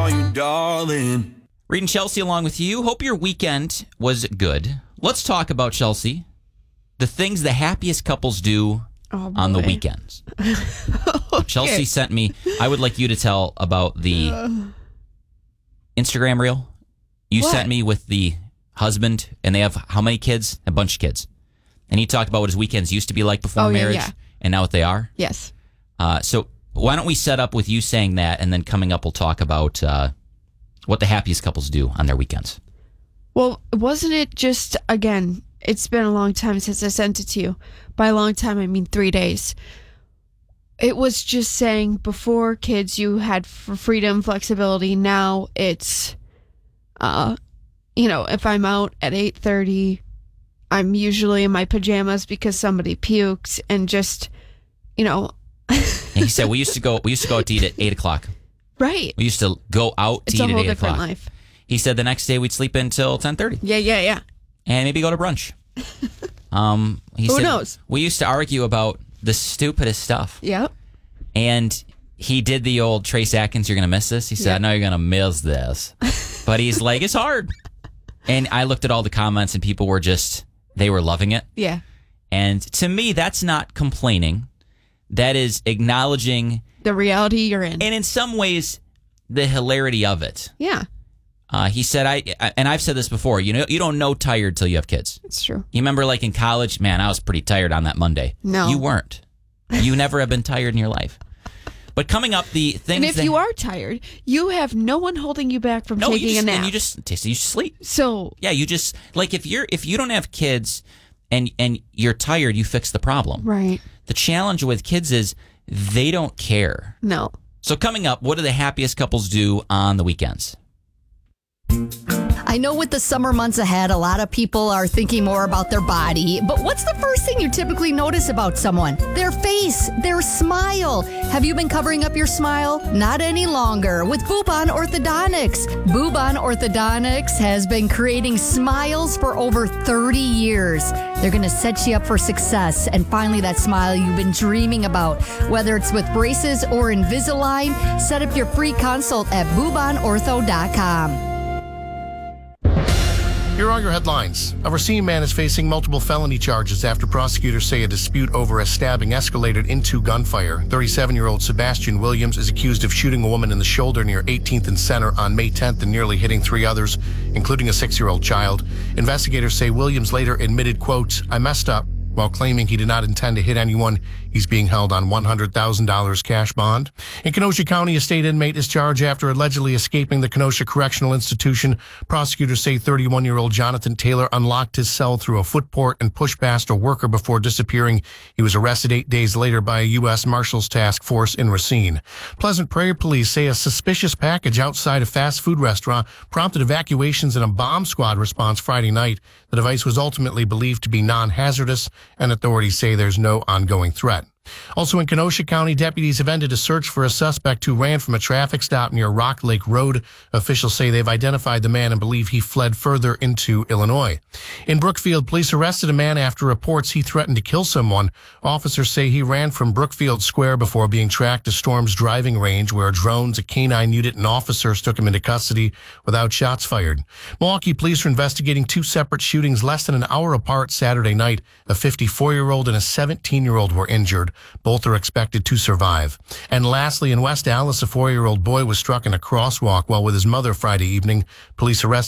call you darling. Reed and Chelsea along with you. Hope your weekend was good. Let's talk about, Chelsea, the things the happiest couples do on the weekends. Okay. Chelsea sent me, I would like you to tell about the Instagram reel you sent me with the husband, and they have how many kids? A bunch of kids. And he talked about what his weekends used to be like before marriage and now what they are. Yes. So why don't we set up with you saying that, and then coming up we'll talk about what the happiest couples do on their weekends. Well, wasn't it just, again, it's been a long time since I sent it to you. By a long time, I mean 3 days. It was just saying before kids, you had freedom, flexibility. Now it's, if I'm out at 8:30, I'm usually in my pajamas because somebody puked, and just, And he said we used to go out to eat at 8 o'clock. Right. We used to go out to eat at 8 o'clock. It's a whole different life. He said the next day we'd sleep until 10:30. Yeah. And maybe go to brunch. Who knows? We used to argue about the stupidest stuff. Yep. And he did the old Trace Atkins, you're going to miss this. He said, I know you're going to miss this. But he's like, it's hard. And I looked at all the comments and people were they were loving it. Yeah. And to me, that's not complaining. That is acknowledging the reality you're in. And in some ways, the hilarity of it. Yeah. He said, I've said this before, you don't know tired till you have kids. It's true. You remember like in college, man, I was pretty tired on that Monday. No. You weren't. You never have been tired in your life. But coming up, the things. And if you are tired, you have no one holding you back from taking a nap. And you just sleep. So yeah, you just like if you don't have kids and you're tired, you fix the problem. Right. The challenge with kids is they don't care. No. So coming up, what do the happiest couples do on the weekends? I know with the summer months ahead, a lot of people are thinking more about their body, but what's the first thing you typically notice about someone? Their face, their smile. Have you been covering up your smile? Not any longer with Bubon Orthodontics. Bubon Orthodontics has been creating smiles for over 30 years. They're going to set you up for success and finally that smile you've been dreaming about. Whether it's with braces or Invisalign, set up your free consult at BubonOrtho.com. Here are your headlines. A Racine man is facing multiple felony charges after prosecutors say a dispute over a stabbing escalated into gunfire. 37-year-old Sebastian Williams is accused of shooting a woman in the shoulder near 18th and Center on May 10th and nearly hitting 3 others, including a 6-year-old child. Investigators say Williams later admitted, quote, "I messed up," while claiming he did not intend to hit anyone. He's being held on $100,000 cash bond. In Kenosha County, a state inmate is charged after allegedly escaping the Kenosha Correctional Institution. Prosecutors say 31-year-old Jonathan Taylor unlocked his cell through a foot port and pushed past a worker before disappearing. He was arrested 8 days later by a U.S. Marshals Task Force in Racine. Pleasant Prairie police say a suspicious package outside a fast food restaurant prompted evacuations and a bomb squad response Friday night. The device was ultimately believed to be non-hazardous, and authorities say there's no ongoing threat. Also in Kenosha County, deputies have ended a search for a suspect who ran from a traffic stop near Rock Lake Road. Officials say they've identified the man and believe he fled further into Illinois. In Brookfield, police arrested a man after reports he threatened to kill someone. Officers say he ran from Brookfield Square before being tracked to Storm's driving range, where drones, a canine unit, and officers took him into custody without shots fired. Milwaukee police are investigating 2 separate shootings less than an hour apart Saturday night. A 54-year-old and a 17-year-old were injured. Both are expected to survive. And lastly, in West Allis, a 4-year-old boy was struck in a crosswalk while with his mother Friday evening. Police arrested